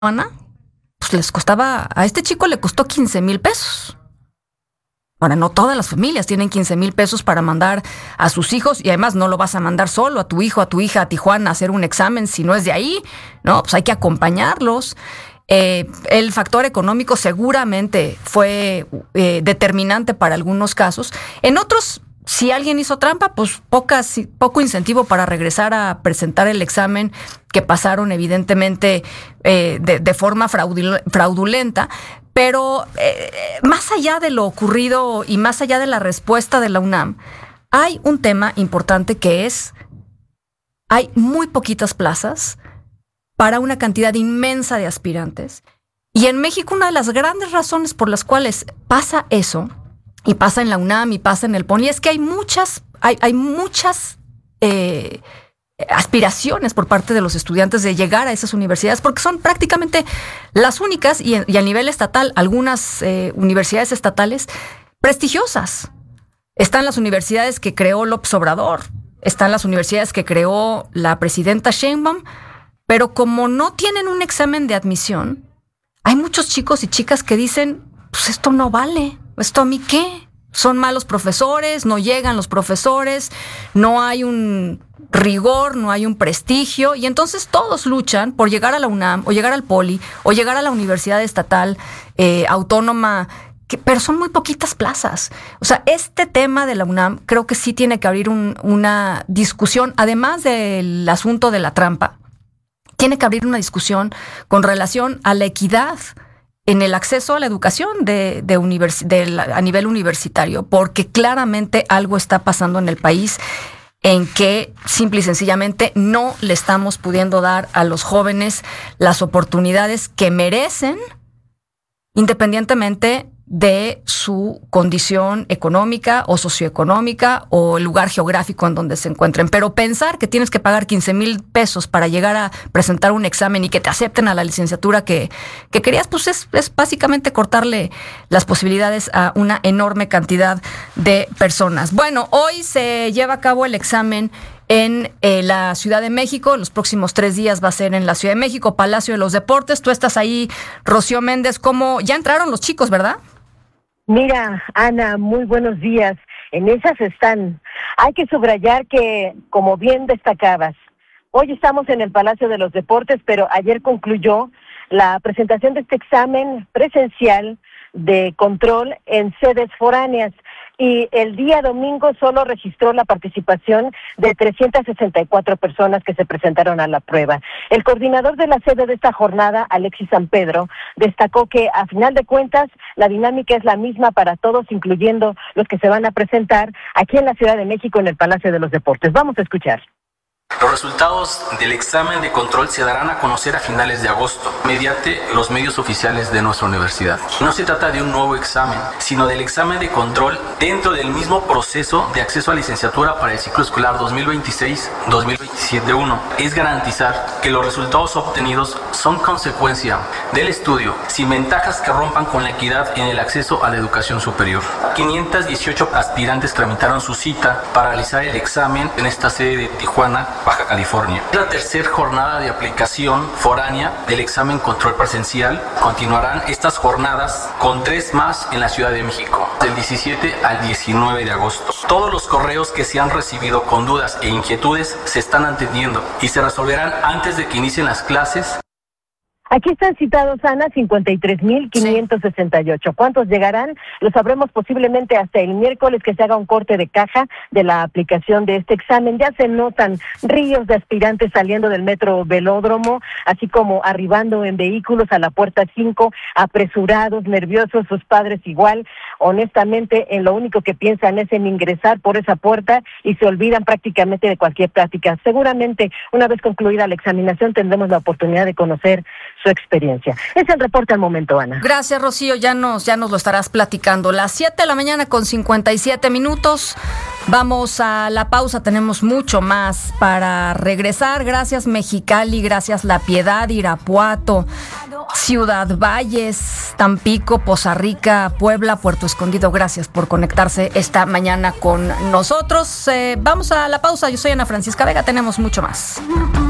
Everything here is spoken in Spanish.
Ana, pues a este chico le costó 15,000 pesos. Ahora, no todas las familias tienen 15,000 pesos para mandar a sus hijos, y además no lo vas a mandar solo a tu hijo, a tu hija a Tijuana a hacer un examen si no es de ahí, ¿no? Pues hay que acompañarlos. El factor económico seguramente fue determinante para algunos casos. En otros, si alguien hizo trampa, pues poco incentivo para regresar a presentar el examen que pasaron evidentemente de forma fraudulenta. Pero más allá de lo ocurrido y más allá de la respuesta de la UNAM, hay un tema importante que es: hay muy poquitas plazas para una cantidad inmensa de aspirantes. Y en México, una de las grandes razones por las cuales pasa eso, y pasa en la UNAM y pasa en el PONI, es que hay muchas aspiraciones por parte de los estudiantes de llegar a esas universidades, porque son prácticamente las únicas, y a nivel estatal, algunas universidades estatales prestigiosas. Están las universidades que creó López Obrador, están las universidades que creó la presidenta Sheinbaum, pero como no tienen un examen de admisión, hay muchos chicos y chicas que dicen, pues esto no vale, ¿esto a mí qué? Son malos profesores, no llegan los profesores, no hay un rigor, no hay un prestigio, y entonces todos luchan por llegar a la UNAM o llegar al Poli o llegar a la universidad estatal autónoma, pero son muy poquitas plazas. O sea, este tema de la UNAM creo que sí tiene que abrir una discusión, además del asunto de la trampa, tiene que abrir una discusión con relación a la equidad en el acceso a la educación a nivel universitario, porque claramente algo está pasando en el país en que simple y sencillamente no le estamos pudiendo dar a los jóvenes las oportunidades que merecen, independientemente de su condición económica o socioeconómica o el lugar geográfico en donde se encuentren. Pero pensar que tienes que pagar 15,000 pesos para llegar a presentar un examen y que te acepten a la licenciatura que querías, pues es básicamente cortarle las posibilidades a una enorme cantidad de personas. Bueno, hoy se lleva a cabo el examen en la Ciudad de México. Los próximos 3 días va a ser en la Ciudad de México, Palacio de los Deportes. Tú estás ahí, Rocío Méndez. ¿Cómo? Ya entraron los chicos, ¿verdad? Mira, Ana, muy buenos días. En esas están. Hay que subrayar que, como bien destacabas, hoy estamos en el Palacio de los Deportes, pero ayer concluyó la presentación de este examen presencial de control en sedes foráneas. Y el día domingo solo registró la participación de 364 personas que se presentaron a la prueba. El coordinador de la sede de esta jornada, Alexis San Pedro, destacó que a final de cuentas la dinámica es la misma para todos, incluyendo los que se van a presentar aquí en la Ciudad de México en el Palacio de los Deportes. Vamos a escuchar. Los resultados del examen de control se darán a conocer a finales de agosto, mediante los medios oficiales de nuestra universidad. No se trata de un nuevo examen, sino del examen de control dentro del mismo proceso de acceso a licenciatura para el ciclo escolar 2026-2027-1. Es garantizar que los resultados obtenidos son consecuencia del estudio, sin ventajas que rompan con la equidad en el acceso a la educación superior. 518 aspirantes tramitaron su cita para realizar el examen en esta sede de Tijuana, Baja California. La tercera jornada de aplicación foránea del examen control presencial. Continuarán estas jornadas con 3 más en la Ciudad de México, del 17 al 19 de agosto. Todos los correos que se han recibido con dudas e inquietudes se están atendiendo y se resolverán antes de que inicien las clases. Aquí están citados, Ana, 53,568. ¿Cuántos llegarán? Lo sabremos posiblemente hasta el miércoles, que se haga un corte de caja de la aplicación de este examen. Ya se notan ríos de aspirantes saliendo del metro Velódromo, así como arribando en vehículos a la puerta 5, apresurados, nerviosos, sus padres igual. Honestamente, en lo único que piensan es en ingresar por esa puerta y se olvidan prácticamente de cualquier plática. Seguramente, una vez concluida la examinación, tendremos la oportunidad de conocer su experiencia. Es el reporte al momento, Ana. Gracias, Rocío. Ya nos lo estarás platicando. Las 7:57 a.m. Vamos a la pausa. Tenemos mucho más para regresar. Gracias, Mexicali. Gracias, La Piedad, Irapuato, Ciudad Valles, Tampico, Poza Rica, Puebla, Puerto Escondido. Gracias por conectarse esta mañana con nosotros. Vamos a la pausa. Yo soy Ana Francisca Vega. Tenemos mucho más.